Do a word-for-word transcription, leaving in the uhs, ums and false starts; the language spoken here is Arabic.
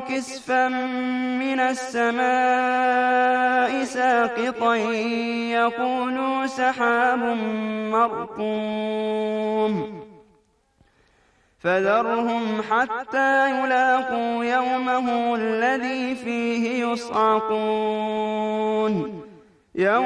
كسفا من السماء ساقطا يقولوا سحاب مركوم فذرهم حتى يلاقوا يومهم الذي فيه يصعقون. يوم